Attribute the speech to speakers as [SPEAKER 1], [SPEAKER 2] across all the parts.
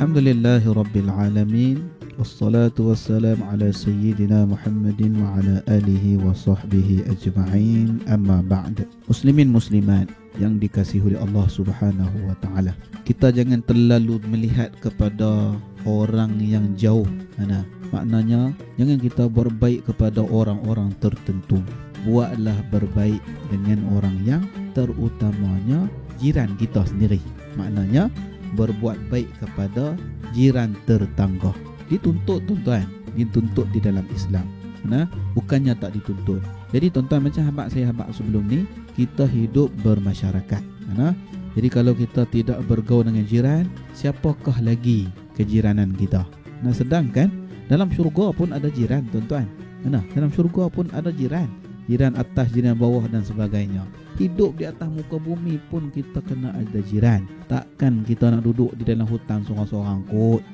[SPEAKER 1] Alhamdulillahi Rabbil Alamin. Wassalatu wassalam ala Sayyidina Muhammadin wa ala alihi wa sahbihi ajma'in. Amma ba'd. Muslimin muslimat yang dikasihi oleh Allah Subhanahu wa ta'ala, kita jangan terlalu melihat kepada orang yang jauh. Maknanya jangan kita berbaik kepada orang-orang tertentu. Buatlah berbaik dengan orang yang terutamanya jiran kita sendiri. Maknanya berbuat baik kepada jiran tetangga. Dituntut tuan-tuan, dituntut di dalam Islam. Bukannya tak dituntut. Jadi tuan-tuan, macam sahabat sebelum ni, kita hidup bermasyarakat. Jadi kalau kita tidak bergaul dengan jiran, siapakah lagi kejiranan kita? Sedangkan dalam syurga pun ada jiran tuan-tuan. Dalam syurga pun ada jiran. Jiran atas, jiran bawah dan sebagainya. Hidup di atas muka bumi pun kita kena ada jiran. Takkan kita nak duduk di dalam hutan seorang-seorang kot.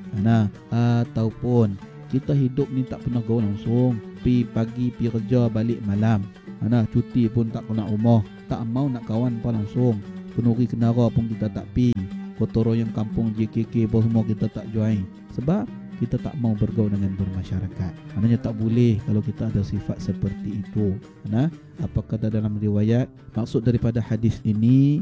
[SPEAKER 1] Ataupun kita hidup ni tak pernah gaul langsung. Pi pagi, pi kerja, balik malam. Cuti pun tak pernah rumah. Tak mau nak kawan pun langsung. Penuri kenara pun kita tak pi. Gotong royong kampung JKK pun semua kita tak join. Sebab kita tak mau bergaul dengan bermasyarakat. Maknanya tak boleh kalau kita ada sifat seperti itu. Apa kata dalam riwayat, maksud daripada hadis ini,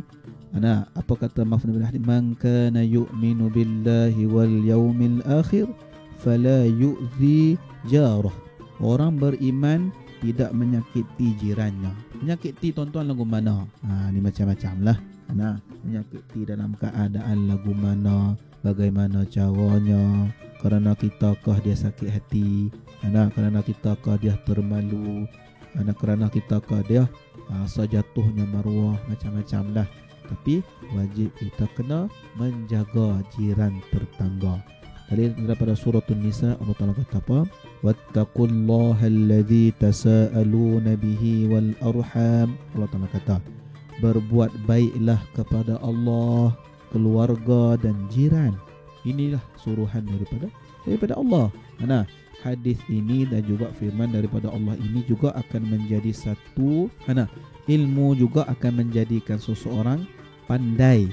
[SPEAKER 1] apa kata mafhum hadis, man kana yu'minu billahi wal yaumil akhir fala yu'zi jarah. Orang beriman tidak menyakiti jirannya. Menyakiti tuan-tuan lagu mana? Ni macam-macam lah. Menyakiti dalam keadaan lagu mana, bagaimana caranya, kerana kitakah dia sakit hati, kerana kitakah dia termalu, kerana kitakah dia sejatuhnya maruah, macam-macam lah. Tapi wajib kita kena menjaga jiran tetangga. Daripada surah An-Nisa, Allah Ta'ala kata apa? Wattaqullaha alladhi tasa'aluna bihi wal arham. Allah Ta'ala kata, berbuat baiklah kepada Allah, keluarga dan jiran. Inilah suruhan daripada Allah. Hadis ini dan juga firman daripada Allah ini juga akan menjadi satu ilmu, juga akan menjadikan seseorang pandai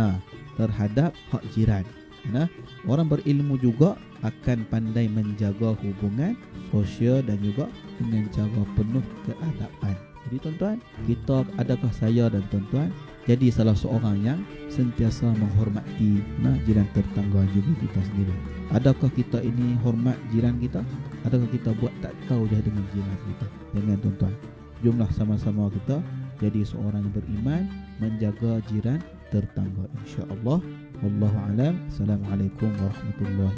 [SPEAKER 1] terhadap hak jiran. Orang berilmu juga akan pandai menjaga hubungan sosial dan juga dengan cara penuh keadaban. Jadi tuan-tuan, kita, adakah saya dan tuan-tuan jadi salah seorang yang sentiasa menghormati jiran tetangga juga kita sendiri? Adakah kita ini hormat jiran kita? Adakah kita buat tak tahu dia dengan jiran kita? Jangan tuan-tuan. Jomlah sama-sama kita jadi seorang yang beriman, menjaga jiran tetangga, insya-Allah. Wallahu a'lam. Assalamualaikum warahmatullahi